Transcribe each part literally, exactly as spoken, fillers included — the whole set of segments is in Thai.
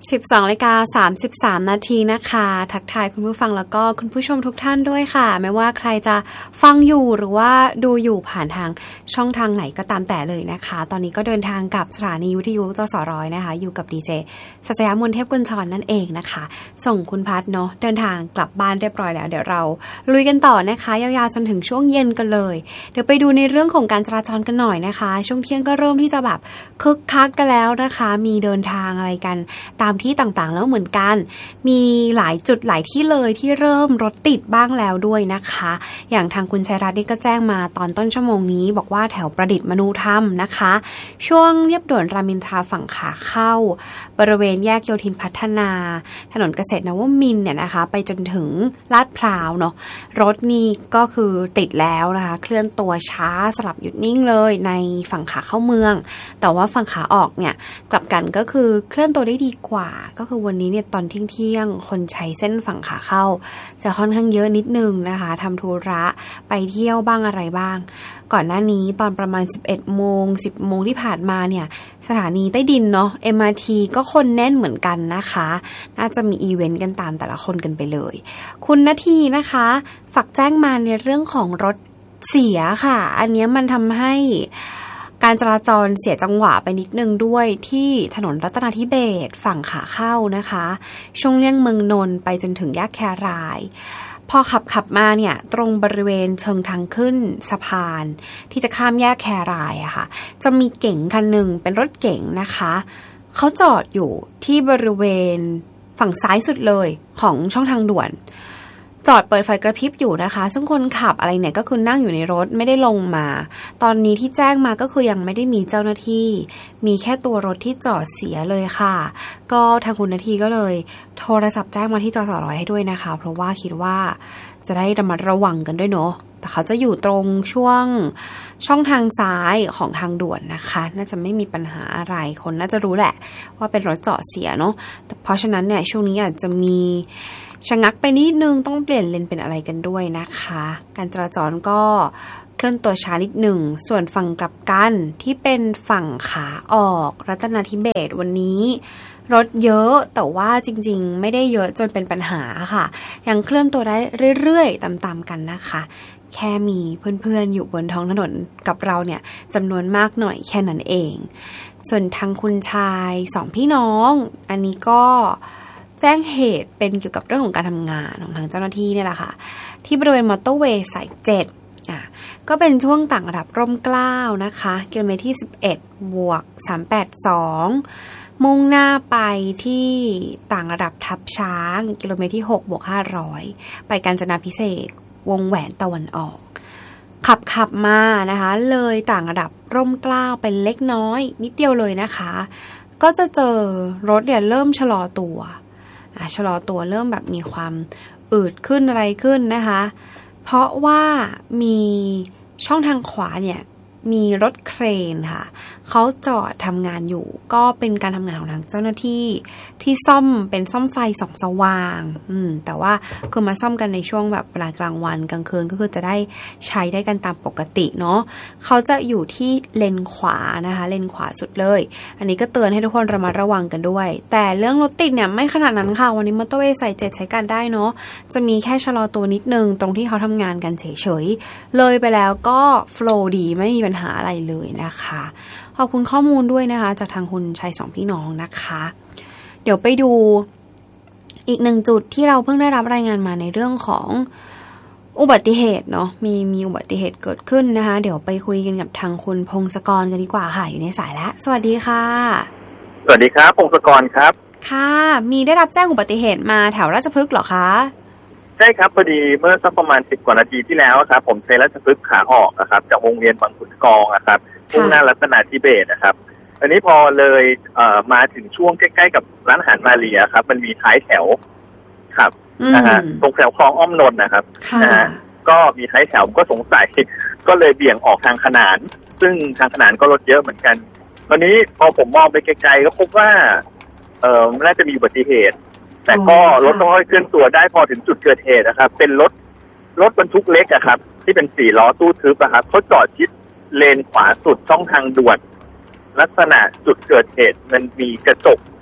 สิบสองนาฬิกาสามสิบสามนาทีนะคะทักทายคุณผู้ฟังแล้วก็คุณผู้ชมทุกท่านด้วยค่ะไม่ว่าใครจะฟังอยู่หรือว่าดูอยู่ผ่านทางช่องทางไหนก็ตามแต่เลยนะคะตอนนี้ก็เดินทางกับสถานีวิทยุจสร้อยนะคะอยู่กับดีเจศักดิ์สยามนเทพกุญชรนั่นเองนะคะส่งคุณพัฒน์เนาะเดินทางกลับบ้านเรียบร้อยแล้วเดี๋ยวเราลุยกันต่อนะคะยาวๆจนถึงช่วงเย็นกันเลยเดี๋ยวไปดูในเรื่องของการจราจรกันหน่อยนะคะช่วงเที่ยงก็เริ่มที่จะแบบคึกคักกันแล้วนะคะมีเดินทางอะไรกันตามที่ต่างๆแล้วเหมือนกันมีหลายจุดหลายที่เลยที่เริ่มรถติดบ้างแล้วด้วยนะคะอย่างทางคุณชัยรัตน์นี่ก็แจ้งมาตอนต้นชั่วโมงนี้บอกว่าแถวประดิษฐ์มนูธรรมนะคะช่วงเรียบด่วนรามอินทราฝั่งขาเข้าบริเวณแยกโยธินพัฒนาถนนเกษตรนวมินทร์เนี่ยนะคะไปจนถึงลาดพร้าวเนาะรถนี่ก็คือติดแล้วนะคะเคลื่อนตัวช้าสลับหยุดนิ่งเลยในฝั่งขาเข้าเมืองแต่ว่าฝั่งขาออกเนี่ยกลับกันก็คือเคลื่อนตัวได้ดีกว่าก็คือวันนี้เนี่ยตอนเที่ยงๆคนใช้เส้นฝั่งขาเข้าจะค่อนข้างเยอะนิดนึงนะคะทำธุระไปเที่ยวบ้างอะไรบ้างก่อนหน้านี้ตอนประมาณสิบเอ็ดโมงสิบโมงที่ผ่านมาเนี่ยสถานีใต้ดินเนาะ เอ็ม อาร์ ที ก็คนแน่นเหมือนกันนะคะน่าจะมีอีเวนต์กันตามแต่ละคนกันไปเลยคุณนาทีนะคะฝากแจ้งมาในเรื่องของรถเสียค่ะอันนี้มันทำให้การจราจรเสียจังหวะไปนิดนึงด้วยที่ถนนรัตนาธิเบศร์ฝั่งขาเข้านะคะช่วงเลี่ยงเมืองนนท์ไปจนถึงแยกแครายพอขับขับมาเนี่ยตรงบริเวณเชิงทางขึ้นสะพานที่จะข้ามแยกแครายอะค่ะจะมีเก๋งคันหนึ่งเป็นรถเก๋งนะคะเขาจอดอยู่ที่บริเวณฝั่งซ้ายสุดเลยของช่องทางด่วนจอดเปิดไฟกระพริบอยู่นะคะซึ่งคนขับอะไรเนี่ยก็คือนั่งอยู่ในรถไม่ได้ลงมาตอนนี้ที่แจ้งมาก็คือยังไม่ได้มีเจ้าหน้าที่มีแค่ตัวรถที่จอดเสียเลยค่ะก็ทางคุณนาทีก็เลยโทรศัพท์แจ้งมาที่จสร้อยให้ด้วยนะคะเพราะว่าคิดว่าจะได้ระมัดระวังกันด้วยเนาะแต่เขาจะอยู่ตรงช่วงช่องทางซ้ายของทางด่วนนะคะน่าจะไม่มีปัญหาอะไรคนน่าจะรู้แหละว่าเป็นรถจอดเสียเนาะแต่เพราะฉะนั้นเนี่ยช่วงนี้อาจจะมีชะงักไปนิดนึงต้องเปลี่ยนเลนเป็นอะไรกันด้วยนะคะการจราจรก็เคลื่อนตัวช้านิดหนึ่งส่วนฝั่งกลับกันที่เป็นฝั่งขาออกรัตนาธิเบศร์วันนี้รถเยอะแต่ว่าจริงๆไม่ได้เยอะจนเป็นปัญหาค่ะยังเคลื่อนตัวได้เรื่อยๆตามๆกันนะคะแค่มีเพื่อนๆอยู่บนท้องถนนกับเราเนี่ยจำนวนมากหน่อยแค่นั้นเองส่วนทางคุณชายสองพี่น้องอันนี้ก็แจ้งเหตุเป็นเกี่ยวกับเรื่องของการทำงานของทางเจ้าหน้าที่เนี่ยแหละค่ะที่บริเวณมอเตอร์เวย์สายเจ็ดอ่ะก็เป็นช่วงต่างระดับร่มเกล้านะคะกิโลเมตรที่สิบเอ็ดบวกสามแปดสองมุ่งหน้าไปที่ต่างระดับทับช้างกิโลเมตรที่หกบวกห้าร้อยไปกาญจนาภิเษกวงแหวนตะวันออกขับขับมานะคะเลยต่างระดับร่มเกล้าเป็นเล็กน้อยนิดเดียวเลยนะคะก็จะเจอรถเนี่ยเริ่มชะลอตัวชะลอตัวเริ่มแบบมีความอืดขึ้นอะไรขึ้นนะคะเพราะว่ามีช่องทางขวาเนี่ยมีรถเครนค่ะเขาจอดทำงานอยู่ก็เป็นการทำงานของทางเจ้าหน้าที่ที่ซ่อมเป็นซ่อมไฟส่องสว่างอืมแต่ว่าคือมาซ่อมกันในช่วงแบบเวลากลางวันกลางคืนก็คือจะได้ใช้ได้กันตามปกติเนาะเขาจะอยู่ที่เลนขวานะคะเลนขวาสุดเลยอันนี้ก็เตือนให้ทุกคนระมัดระวังกันด้วยแต่เรื่องรถติดเนี่ยไม่ขนาดนั้นค่ะวันนี้มอเตอร์เวย์สายเจ็ดใช้การได้เนาะจะมีแค่ชะลอตัวนิดนึงตรงที่เขาทำงานกันเฉยๆเลยไปแล้วก็โฟลว์ดีไม่มีปัญหาอะไรเลยนะคะขอบคุณข้อมูลด้วยนะคะจากทางคุณชัยสองพี่น้องนะคะเดี๋ยวไปดูอีกหนึ่งจุดที่เราเพิ่งได้รับรายงานมาในเรื่องของอุบัติเหตุเนาะมีมีอุบัติเหตุเกิดขึ้นนะคะเดี๋ยวไปคุยกันกับทางคุณพงศกรกันดีกว่าค่ะอยู่ในสายแล้วสวัสดีค่ะสวัสดีครับพงศกรครับค่ะมีได้รับแจ้งอุบัติเหตุมาแถวราชพฤกษ์เหรอคะใช่ครับพอดีเมื่อสักประมาณสิบกว่านาทีที่แล้วครับผมใช้ราชพฤกษ์ขาออกนะครับจากวงเวียนบางขุนกองนะครับมุ่งหน้ารัตนาธิเบศร์นะครับอันนี้พอเลยเอ่อมาถึงช่วงใกล้ๆกับร้านอาหารมาเรียครับมันมีท้ายแถวครับนะฮะตรงแถวคลองอ้อมนนท์นะครับนะฮะก็มีท้ายแถวก็สงสัยก็เลยเบี่ยงออกทางขนานซึ่งทางขนานก็รถเยอะเหมือนกันตอนนี้พอผมมองไปไกลๆก็พบว่าเอ่อน่าจะมีอุบัติเหตุแต่ก็รถต้องค่อยเคลื่อนตัวได้พอถึงจุดเกิดเหตุนะครับเป็นรถรถบรรทุกเล็กอะครับที่เป็นสี่ล้อตู้ทึบอะครับเขาจอดชิดเลนขวาสุดช่องทางด่วนลักษณะจุดเกิดเหตุมันมีกระจก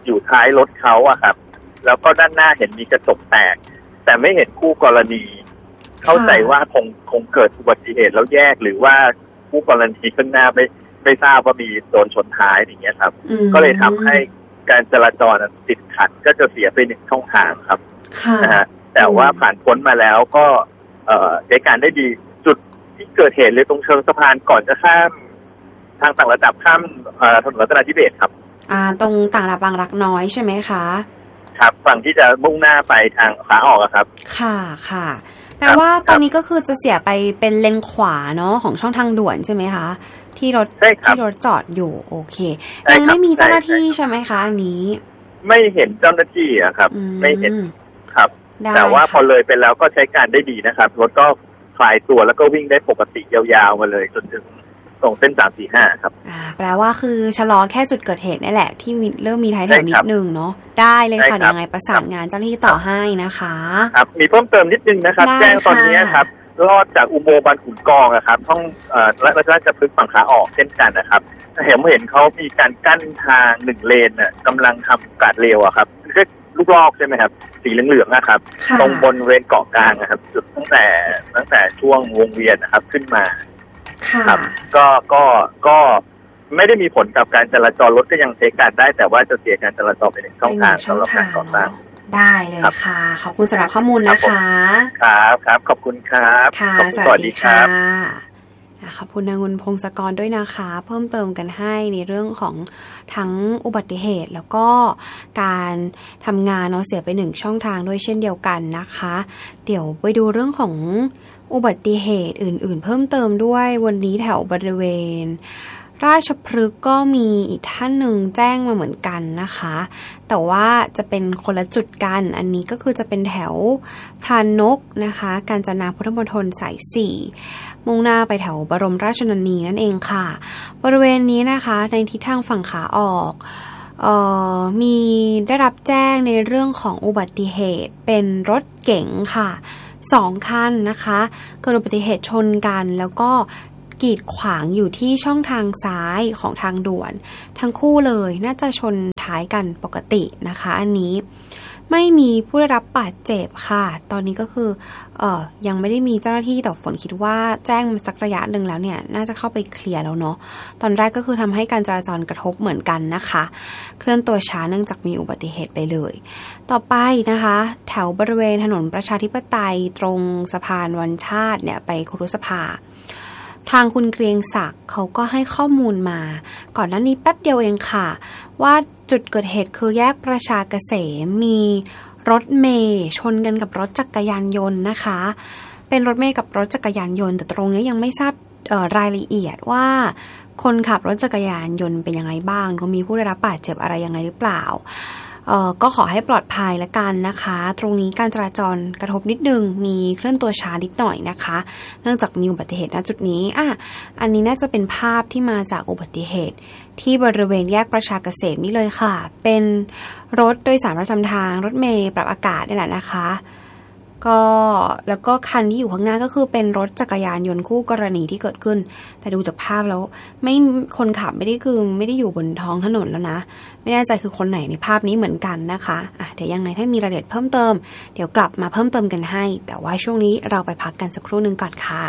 อยู่ท้ายรถเขาอะครับแล้วก็ด้านหน้าเห็นมีกระจกแตกแต่ไม่เห็นคู่กรณีเข้าใจว่าคงคงเกิดอุบัติเหตุแล้วแยกหรือว่าคู่กรณีข้างหน้าไม่ไม่ทราบว่ามีโดนชนท้ายอย่างเงี้ยครับก็เลยทำให้การจราจรติดขัดก็จะเสียไปหนึ่งช่องทางครับนะฮะแต่ว่าผ่านพ้นมาแล้วก็เอ่อใช้การได้ดีจุดที่เกิดเหตุเลยตรงเชิงสะพานก่อนจะข้ามทางต่างระดับข้ามถนนรัตนทิเบศครับอ่าตรงต่างระดับบางรักน้อยใช่ไหมคะครับฝั่งที่จะมุ่งหน้าไปทางขาออกครับค่ะค่ะแปลว่าตอนนี้ก็คือจะเสียไปเป็นเลนขวาเนาะของช่องทางด่วนใช่ไหมคะที่รถที่รถจอดอยู่โอเคยังไม่มีเจ้าหน้าที่ใช่ไหมคะอันนี้ไม่เห็นเจ้าหน้าที่อะครับไม่เห็นครับแต่ว่าพอเลยไปแล้วก็ใช้การได้ดีนะครับรถก็คลายตัวแล้วก็วิ่งได้ปกติยาวๆมาเลยจนถึงตรงเส้นสามสี่ห้าครับอ่าแปลว่าคือชะลอแค่จุดเกิดเหตุนี่แหละที่เริ่มมีท้ายแถวนิดนึงเนาะได้เลยค่ะยังไงประสานงานเจ้าหน้าที่ต่อให้นะคะครับมีเพิ่มเติมนิดนึงนะครับแจ้งตอนนี้ครับรอดจากอุโมงค์บางขุนกองนะครับช่องเอ่อราชราชพฤกษ์ฝั่งขาออกเช่นกันนะครับเห็นเห็นเขามีการกั้นทางหนึ่งเลนน่ะกำลังทำกาดเร็วอะครับเรียกลูกลอกใช่ไหมครับสีเหลืองๆนะครับตรงบนเวณเกาะกลางนะครับจุดตั้งแต่ตั้งแต่ช่วงวงเวียนนะครับขึ้นมาครับก็ก็ก็ไม่ได้มีผลกับการจราจรรถก็ยังใช้การได้แต่ว่าจะเสียการจราจรไปหนึ่งช่องทางสำหรับการก่อสร้างได้เลยค่ะขอบคุณสำหรับข้อมูลนะคะครับครับขอบคุณครับค่ะสวัสดีค่ะขอบคุณนางคุณพงศกรด้วยนะคะเพิ่มเติมกันให้ในเรื่องของทั้งอุบัติเหตุแล้วก็การทำงานเนาะเสียไปหนึ่งช่องทางด้วยเช่นเดียวกันนะคะเดี๋ยวไปดูเรื่องของอุบัติเหตุอื่นๆเพิ่มเติมด้วยวันนี้แถวบริเวณราชพฤกษ์ก็มีอีกท่านหนึ่งแจ้งมาเหมือนกันนะคะแต่ว่าจะเป็นคนละจุดกันอันนี้ก็คือจะเป็นแถวพรานนกนะคะกาญจนาพุทธมณฑลสายสี่มุ่งหน้าไปแถวบรมราชชนนีนั่นเองค่ะบริเวณนี้นะคะในทิศทางฝั่งขาออกเอ่อมีได้รับแจ้งในเรื่องของอุบัติเหตุเป็นรถเก๋งค่ะสองคันนะคะเกิดอุบัติเหตุชนกันแล้วก็กีดขวางอยู่ที่ช่องทางซ้ายของทางด่วนทั้งคู่เลยน่าจะชนท้ายกันปกตินะคะอันนี้ไม่มีผู้ได้รับบาดเจ็บค่ะตอนนี้ก็คือเอ่อยังไม่ได้มีเจ้าหน้าที่แต่ฝนคิดว่าแจ้งมาสักระยะหนึ่งแล้วเนี่ยน่าจะเข้าไปเคลียร์แล้วเนาะตอนแรกก็คือทำให้การจราจรกระทบเหมือนกันนะคะเคลื่อนตัวช้าเนื่องจากมีอุบัติเหตุไปเลยต่อไปนะคะแถวบริเวณถนนประชาธิปไตยตรงสะพานวันชาติเนี่ยไปครุสภาทางคุณเกรียงศักดิ์เขาก็ให้ข้อมูลมาก่อนหน้านี้แป๊บเดียวเองค่ะว่าจุดเกิดเหตุคือแยกประชาเกษมมีรถเมล์ชนกันกับรถจักรยานยนต์นะคะเป็นรถเมล์กับรถจักรยานยนต์แต่ตรงนี้ยังไม่ทราบรายละเอียดว่าคนขับรถจักรยานยนต์เป็นยังไงบ้างก็มีผู้ได้รับบาดเจ็บอะไรยังไงหรือเปล่าเอ่อก็ขอให้ปลอดภัยละกันนะคะตรงนี้การจราจรกระทบนิดนึงมีเคลื่อนตัวช้านิดหน่อยนะคะเนื่องจากมีอุบัติเหตุณจุดนี้อ่ะอันนี้น่าจะเป็นภาพที่มาจากอุบัติเหตุที่บริเวณแยกประชาเกษมนี่เลยค่ะเป็นรถโดยสารประจำทางรถเมล์ปรับอากาศนี่แหละนะคะก็แล้วก็คันที่อยู่ข้างหน้าก็คือเป็นรถจักรยานยนต์คู่กรณีที่เกิดขึ้นแต่ดูจากภาพแล้วไม่คนขับไม่ได้คือไม่ได้อยู่บนท้องถนนแล้วนะไม่แน่ใจคือคนไหนในภาพนี้เหมือนกันนะคะอ่ะเดี๋ยวยังไงถ้ามีรายละเอียดเพิ่มเติมเดี๋ยวกลับมาเพิ่มเติมกันให้แต่ว่าช่วงนี้เราไปพักกันสักครู่นึงก่อนค่ะ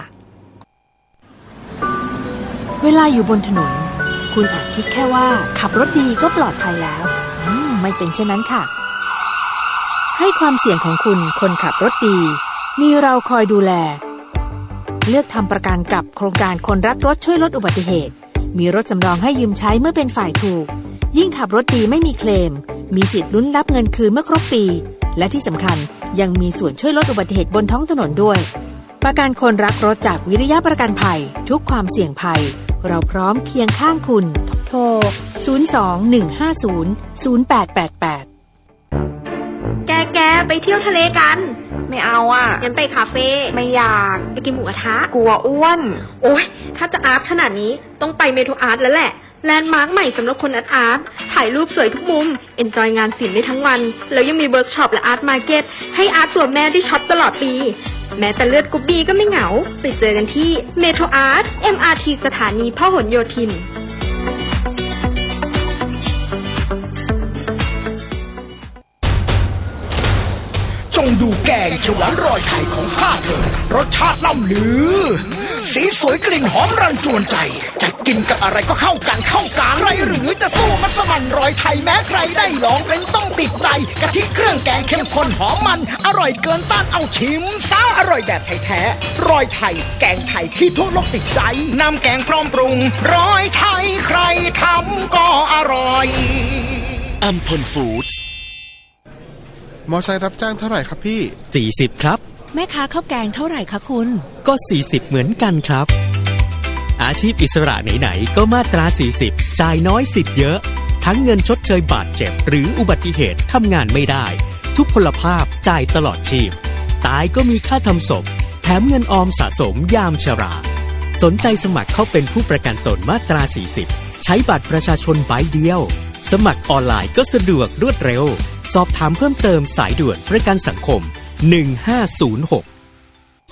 เวลาอยู่บนถนนคุณอาจคิดแค่ว่าขับรถดีก็ปลอดภัยแล้วอืมไม่เป็นเช่นนั้นค่ะให้ความเสี่ยงของคุณคนขับรถดีมีเราคอยดูแลเลือกทำประกันกับโครงการคนรักรถช่วยลดอุบัติเหตุมีรถสำรองให้ยืมใช้เมื่อเป็นฝ่ายถูกยิ่งขับรถดีไม่มีเคลมมีสิทธิ์ลุ้นรับเงินคืนเมื่อครบปีและที่สำคัญยังมีส่วนช่วยลดอุบัติเหตุบนท้องถนนด้วยประกันคนรักรถจากวิริยะประกันภัยทุกความเสี่ยงภัยเราพร้อมเคียงข้างคุณโทรศูนย์ สอง หนึ่ง ห้า ศูนย์ ศูนย์ แปด แปด แปดแกแกไปเที่ยวทะเลกันไม่เอาอ่ะงั้นไปคาเฟ่ไม่อยากไปกินหมูกระทะกลัวอ้วนโอ๊ยถ้าจะอาร์ตขนาดนี้ต้องไปเมโทรอาร์ตแล้วแหละแลนด์มาร์คใหม่สำหรับคนอาร์ตอาร์ตถ่ายรูปสวยทุกมุมเอนจอยงานศิลป์ได้ทั้งวันแล้วยังมีเวิร์กช็อปและอาร์ตมาร์เก็ตให้อาร์ตตัวแม่ได้ช็อปตลอดปีแม้แต่เลือดกรุ๊ปบีก็ไม่เหงาไปเจอกันที่เมโทรอาร์ต เอ็ม อาร์ ที สถานีพหลโยธินงดูแกงเขียวหวานรอยไข่ของข้าเถิดรสชาติล่ำลือสีสวยกลิ่นหอมรันจวนใจจะกินกับอะไรก็เข้ากันเข้ากันไรหรือจะสู้มัสมั่นรอยไทยแม้ใครได้ลองเป็นต้องติดใจกะทิเครื่องแกงเข้มข้นหอมมันอร่อยเกินต้านเอาชิมซะอร่อยแบบไทยแท้รอยไทยแกงไทยที่ทั่วโลกติดใจน้ำแกงพร้อมปรุงรอยไทยใครทำก็อร่อยอัมพลฟู้ดส์มอไซค์รับจ้างเท่าไหร่ครับพี่สี่สิบครับแม่ค้าข้าวแกงเท่าไหร่คะคุณก็สี่สิบเหมือนกันครับอาชีพอิสระไหนๆก็มาตราสี่สิบจ่ายน้อยสิบเยอะทั้งเงินชดเชยบาดเจ็บหรืออุบัติเหตุทำงานไม่ได้ทุกพลภาพจ่ายตลอดชีพตายก็มีค่าทำศพแถมเงินออมสะสมยามชราสนใจสมัครเข้าเป็นผู้ประกันตนมาตราสี่สิบใช้บัตรประชาชนใบเดียวสมัครออนไลน์ก็สะดวกรวดเร็วสอบถามเพิ่มเติมสายด่วนประกันสังคมหนึ่งห้าศูนย์หก